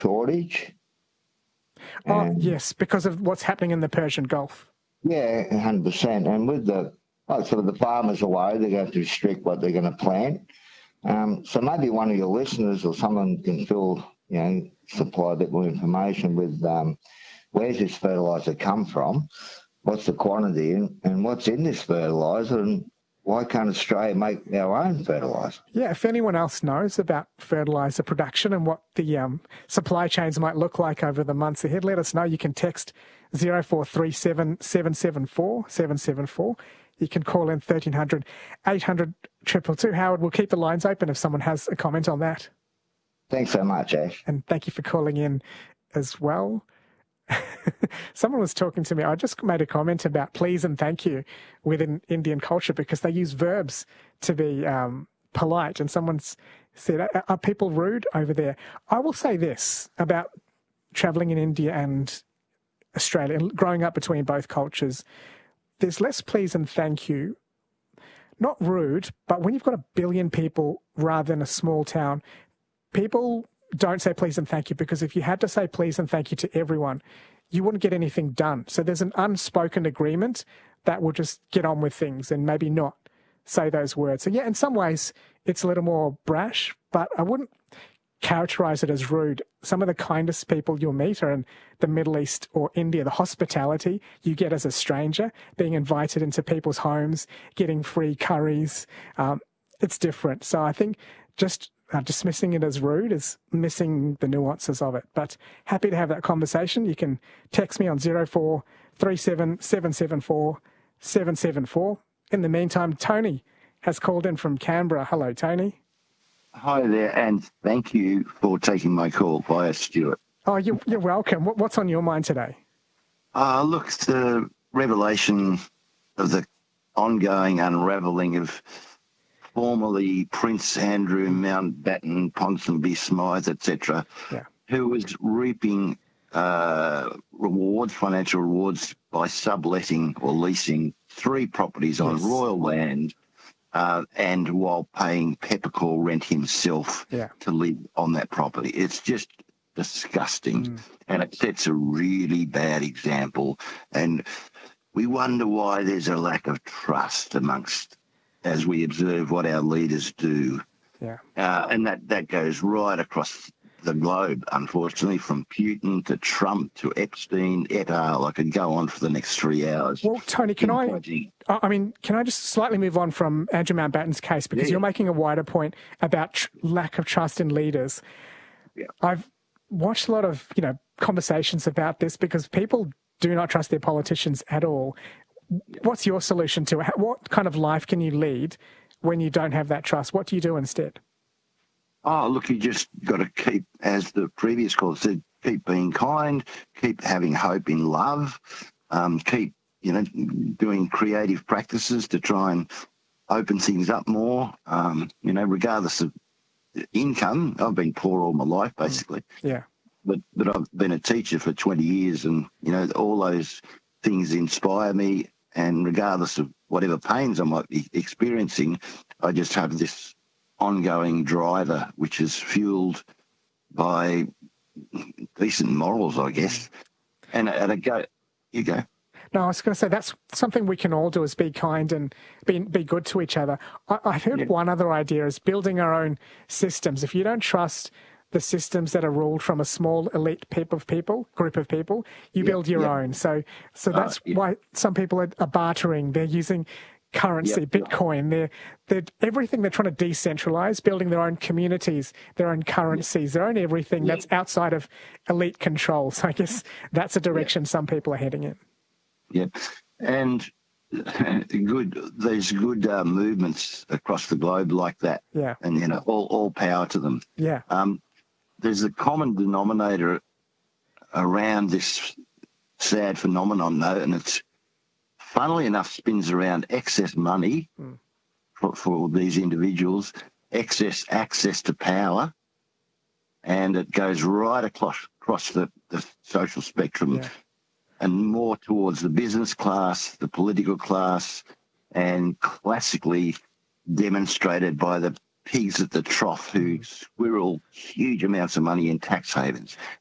shortage. Oh, yes, because of what's happening in the Persian Gulf. Yeah, 100%. And with the farmers are worried they're going to have to restrict what they're going to plant. So maybe one of your listeners or someone can supply a bit more information with where's this fertiliser come from, what's the quantity, and what's in this fertiliser, and why can't Australia make our own fertiliser? Yeah, if anyone else knows about fertiliser production and what the supply chains might look like over the months ahead, let us know. You can text 0437 774 774. You can call in 1300 800 222. Howard, we'll keep the lines open if someone has a comment on that. Thanks so much, Ash. And thank you for calling in as well. Someone was talking to me. I just made a comment about please and thank you within Indian culture because they use verbs to be polite. And someone's said, are people rude over there? I will say this about travelling in India and Australia and growing up between both cultures. There's less please and thank you. Not rude, but when you've got 1 billion people rather than a small town, people don't say please and thank you because if you had to say please and thank you to everyone, you wouldn't get anything done. So there's an unspoken agreement that will just get on with things and maybe not say those words. So yeah, in some ways it's a little more brash, but I wouldn't characterize it as rude. Some of the kindest people you'll meet are in the Middle East or India. The hospitality you get as a stranger, being invited into people's homes, getting free curries, it's different. So I think just dismissing it as rude is missing the nuances of it. But happy to have that conversation. You can text me on 0437 774 774. In the meantime, Tony has called in from Canberra. Hello, Tony. Hi there, and thank you for taking my call via Stuart. Oh, you're welcome. What's on your mind today? Look, the revelation of the ongoing unravelling of formerly Prince Andrew, Mountbatten, Ponsonby, Smythe, etc., who was reaping financial rewards by subletting or leasing 3 properties on royal land and while paying peppercorn rent himself to live on that property. It's just disgusting. And it sets a really bad example. And we wonder why there's a lack of trust amongst as we observe what our leaders do. And that goes right across the globe, unfortunately, from Putin to Trump to Epstein, et al. I could go on for the next 3 hours. Well, Tony, can I just slightly move on from Andrew Mountbatten's case because you're making a wider point about lack of trust in leaders. I've watched a lot of, conversations about this because people do not trust their politicians at all. What's your solution to it? What kind of life can you lead when you don't have that trust? What do you do instead? Oh, look, you just got to keep, as the previous caller said, keep being kind, keep having hope in love, keep, doing creative practices to try and open things up more, regardless of income. I've been poor all my life, basically. But I've been a teacher for 20 years and, all those things inspire me. And regardless of whatever pains I might be experiencing, I just have this ongoing driver, which is fueled by decent morals, I guess. And you go. No, I was going to say that's something we can all do is be kind and be good to each other. I've heard one other idea is building our own systems. If you don't trust the systems that are ruled from a small elite group of people, you build your own. So that's why some people are bartering. They're using currency, Bitcoin. They're everything. They're trying to decentralize, building their own communities, their own currencies, their own everything that's outside of elite control. So I guess that's a direction some people are heading in. Yeah, and there's good movements across the globe like that. Yeah, and all power to them. Yeah. There's a common denominator around this sad phenomenon, though, and it's funnily enough spins around excess money for these individuals, excess access to power, and it goes right across the social spectrum and more towards the business class, the political class, and classically demonstrated by the pigs at the trough who squirrel huge amounts of money in tax havens.